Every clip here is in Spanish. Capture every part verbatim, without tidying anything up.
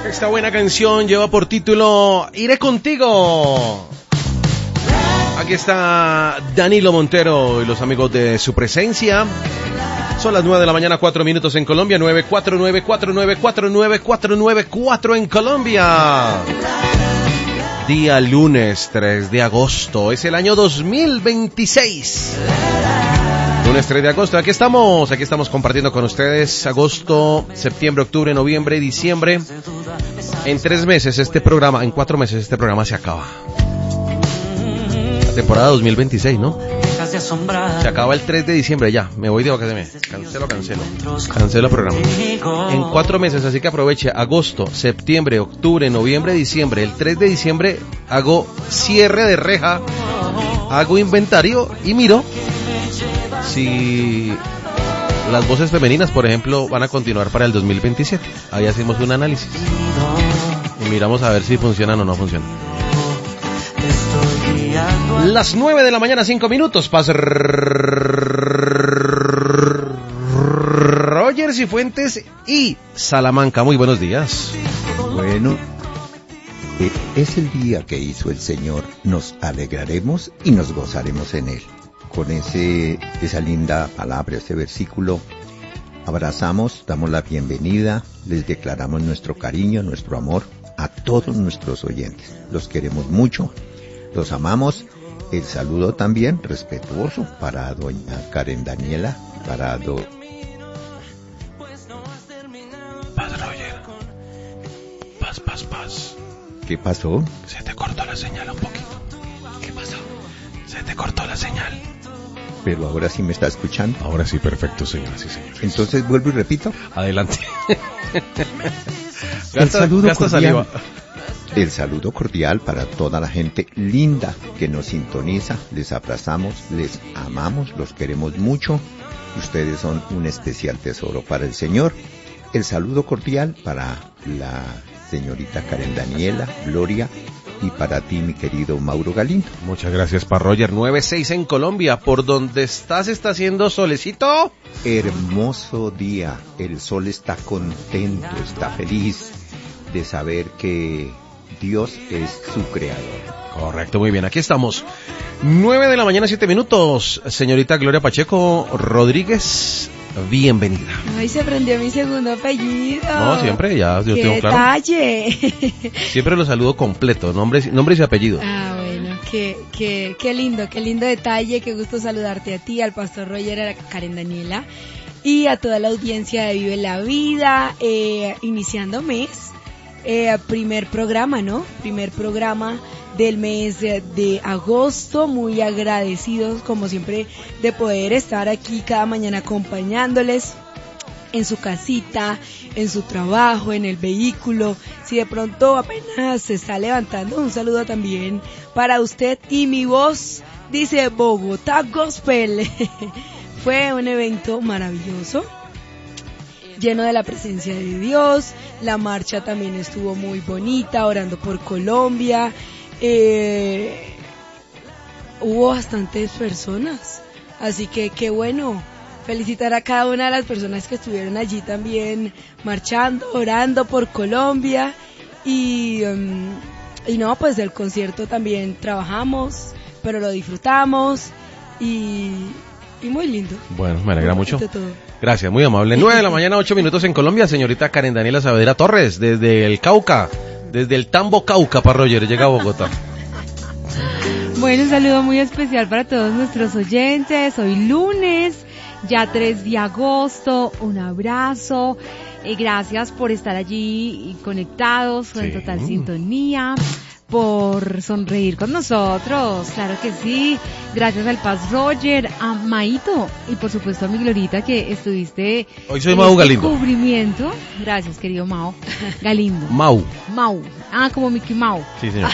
Esta buena canción lleva por título Iré contigo. Aquí está Danilo Montero y los amigos de Su Presencia. Son las nueve de la mañana, cuatro minutos en Colombia. nueve cuatro nueve cuatro nueve cuatro nueve cuatro nueve cuatro en Colombia. Día lunes tres de agosto. Es el año dos mil veintiséis. Lunes tres de agosto. Aquí estamos. Aquí estamos compartiendo con ustedes agosto, septiembre, octubre, noviembre y diciembre. En tres meses este programa, en cuatro meses este programa se acaba. La temporada dos mil veintiséis, ¿no? Se acaba el tres de diciembre, ya, me voy de vacaciones. Cancelo, cancelo. Cancelo el programa. En cuatro meses, así que aproveche agosto, septiembre, octubre, noviembre, diciembre. El tres de diciembre hago cierre de reja, hago inventario y miro si las voces femeninas, por ejemplo, van a continuar para el dos mil veintisiete. Ahí hacemos un análisis y miramos a ver si funcionan o no funcionan. Las nueve de la mañana, cinco minutos. Paz Rogers y Fuentes y Salamanca. Muy buenos días. Bueno, es el día que hizo el Señor. Nos alegraremos y nos gozaremos en él. Con ese, esa linda palabra, ese versículo, abrazamos, damos la bienvenida, les declaramos nuestro cariño, nuestro amor a todos nuestros oyentes. Los queremos mucho. Los amamos. El saludo también respetuoso para doña Karen Daniela, para do... Paz, Roger. Paz, paz, paz. ¿Qué pasó? Se te cortó la señal un poquito. ¿Qué pasó? Se te cortó la señal. Pero ahora sí me está escuchando. Ahora sí, perfecto, señoras y señores. Entonces vuelvo y repito. Adelante. El gasta, saludo gasta cordial. saliva. El saludo cordial para toda la gente linda que nos sintoniza. Les abrazamos, les amamos, los queremos mucho. Ustedes son un especial tesoro para el Señor. El saludo cordial para la señorita Karen Daniela, Gloria, y para ti, mi querido Mauro Galindo. Muchas gracias, pa' Roger. nueve seis en Colombia. ¿Por donde estás está haciendo solecito? Hermoso día. El sol está contento, está feliz de saber que Dios es su creador. Correcto, muy bien, aquí estamos. nueve de la mañana, siete minutos. Señorita Gloria Pacheco Rodríguez, bienvenida. Ay, se aprendió mi segundo apellido. No, siempre, ya, yo tengo claro. ¡Qué detalle! Siempre lo saludo completo, nombre, nombre y apellido. Ah, bueno, qué, qué, qué lindo, qué lindo detalle, qué gusto saludarte a ti, al pastor Roger, a Karen Daniela y a toda la audiencia de Vive la Vida, eh, iniciando mes. Eh, primer programa, ¿no? Primer programa del mes de, de agosto, muy agradecidos como siempre de poder estar aquí cada mañana acompañándoles en su casita, en su trabajo, en el vehículo. Si de pronto apenas se está levantando, un saludo también para usted. Y mi voz dice Bogotá Gospel. Fue un evento maravilloso, lleno de la presencia de Dios. La marcha también estuvo muy bonita, orando por Colombia. Eh, hubo bastantes personas, así que qué bueno. Felicitar a cada una de las personas que estuvieron allí también marchando, orando por Colombia. Y, um, y no, pues del concierto también trabajamos, pero lo disfrutamos y, y muy lindo. Bueno, me alegra mucho. Todo. Gracias, muy amable. nueve de la mañana, ocho minutos en Colombia. Señorita Karen Daniela Saavedra Torres, desde el Cauca, desde el Tambo Cauca, para Roger, llega a Bogotá. Bueno, un saludo muy especial para todos nuestros oyentes. Hoy lunes, ya tres de agosto, un abrazo. Eh, gracias por estar allí conectados, sí, en total sintonía, por sonreír con nosotros, claro que sí. Gracias al Paz Roger, a Maito y por supuesto a mi Glorita que estuviste. Hoy soy Mau Galindo. Cubrimiento. Gracias, querido Mau Galindo. Mau. Mau. Ah, como Mickey Mau. Sí, señor.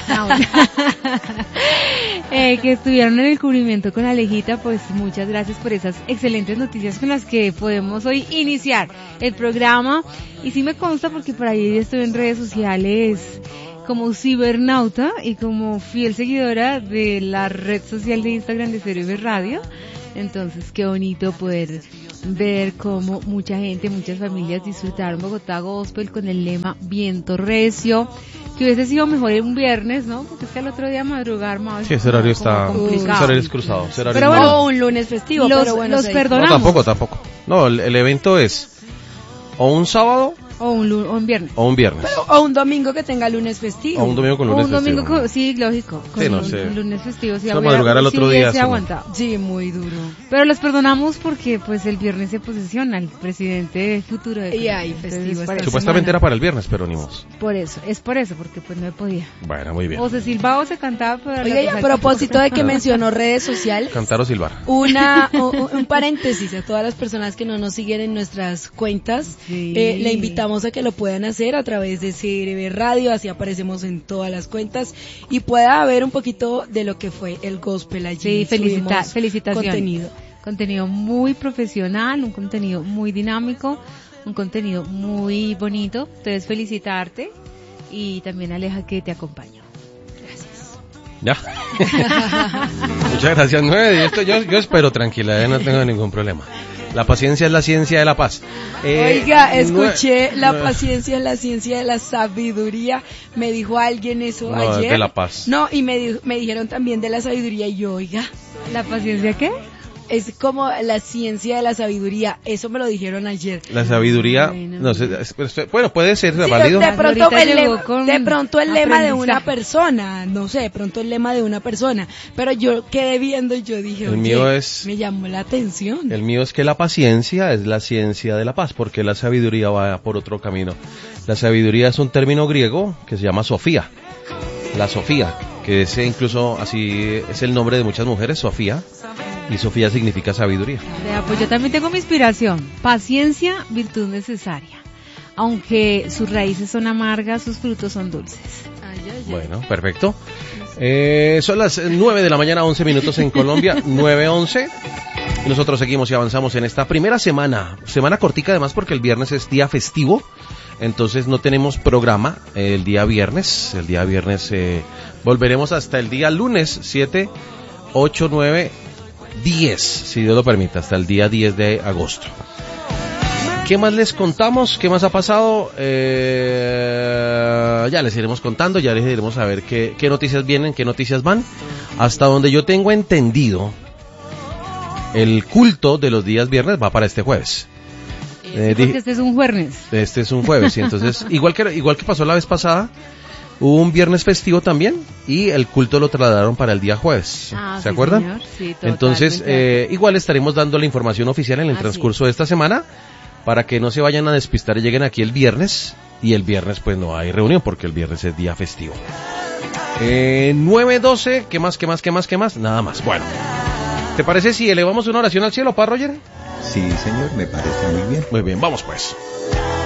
eh, que estuvieron en el cubrimiento con Alejita, pues muchas gracias por esas excelentes noticias con las que podemos hoy iniciar el programa. Y sí me consta porque por ahí estoy en redes sociales como cibernauta y como fiel seguidora de la red social de Instagram de Cerebro Radio. Entonces, qué bonito poder ver cómo mucha gente, muchas familias disfrutaron Bogotá Gospel con el lema Viento Recio, que hubiese sido mejor un viernes, ¿no? Porque es que el otro día madrugar más. Sí, ese horario está complicado. ese horario es cruzado. Ese horario Pero es bueno, malo. un lunes festivo, Los, pero bueno, los se- perdonamos. No, tampoco, tampoco. No, el, el evento es o un sábado O un, lu- o un viernes. o un viernes. o un domingo que tenga lunes festivo. O un domingo con O lunes un domingo, festivo. con- sí, lógico. Con Sí, no un, sé. un lunes festivo, sí, Solo hubiera- madrugar al sí otro día, hubiese sí, no. aguantado. Sí, muy duro. Pero los perdonamos porque pues el viernes se posesiona el presidente futuro de Y hay Entonces, festivo por esta eso. Supuestamente era semana. para el viernes, pero ni modos. Por eso, es por eso, porque pues no podía. Bueno, muy bien. O se silbaba o se cantaba, pero... Oye, y a propósito de que mencionó redes sociales, Cantar o silbar. una un, un paréntesis a todas las personas que no nos siguen en nuestras cuentas, Sí. eh, le invitamos a que lo puedan hacer a través de C R B Radio, así aparecemos en todas las cuentas y pueda ver un poquito de lo que fue el gospel allí. Sí, felicita, Subimos felicitaciones. contenido. Contenido muy profesional, un contenido muy dinámico, un contenido muy bonito. Entonces felicitarte y también Aleja que te acompaño. Ya. Muchas gracias, nueve. Esto yo, yo espero tranquila, eh, no tengo ningún problema. La paciencia es la ciencia de la paz. Eh, Oiga, escuché nue- la nue- paciencia es la ciencia de la sabiduría. Me dijo alguien eso No, ayer. de la paz. No, y me, di- me dijeron también de la sabiduría y yo, oiga, ¿La paciencia qué? es como la ciencia de la sabiduría. Eso me lo dijeron ayer. La sabiduría, Bueno. no sé, es- es- bueno, puede ser Sí, válido. de pronto Ahorita el llegó lema, con de pronto el lema de una aprendizaje. persona, no sé, de pronto el lema de una persona, pero yo quedé viendo y yo dije, El oye, mío es- me llamó la atención. El mío es que la paciencia es la ciencia de la paz, porque la sabiduría va por otro camino. La sabiduría es un término griego que se llama Sofía. La Sofía, que es incluso así es el nombre de muchas mujeres, Sofía, y Sofía significa sabiduría. Vea, pues yo también tengo mi inspiración. Paciencia, virtud necesaria. Aunque sus raíces son amargas, sus frutos son dulces. Ay, ay, ay. Bueno, perfecto. Eh, son las nueve de la mañana, once minutos en Colombia, nueve once. Y nosotros seguimos y avanzamos en esta primera semana. Semana cortica además porque el viernes es día festivo. Entonces no tenemos programa eh, el día viernes. El día viernes eh, volveremos hasta el día lunes, siete, ocho, nueve, diez, si Dios lo permite, hasta el día diez de agosto. ¿Qué más les contamos? ¿Qué más ha pasado? Eh, ya les iremos contando, ya les iremos a ver qué, qué noticias vienen, qué noticias van. Hasta donde yo tengo entendido, el culto de los días viernes va para este jueves. Eh, Porque di- este es un jueves. este es un jueves, y entonces, igual que, igual que pasó la vez pasada, hubo un viernes festivo también y el culto lo trasladaron para el día jueves. Ah, ¿Se sí, acuerdan? señor. Sí, totalmente. Entonces, eh, igual estaremos dando la información oficial en el Así transcurso de esta semana para que no se vayan a despistar y lleguen aquí el viernes. Y el viernes pues no hay reunión porque el viernes es día festivo. Eh, nueve doce, ¿qué más, qué más, qué más, qué más? Nada más. Bueno, ¿te parece si elevamos una oración al cielo, pa, Roger? Sí, señor, me parece muy bien. Muy bien, vamos pues.